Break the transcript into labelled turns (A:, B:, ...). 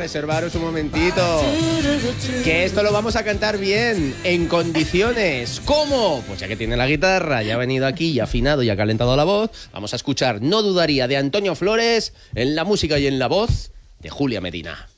A: reservaros un momentito. Que esto lo vamos a cantar bien, en condiciones. ¿Cómo? Pues ya que tiene la guitarra, ya ha venido aquí y ha afinado y ha calentado la voz, vamos a escuchar No dudaría de Antonio Flores en la música y en la voz de Julia Medina.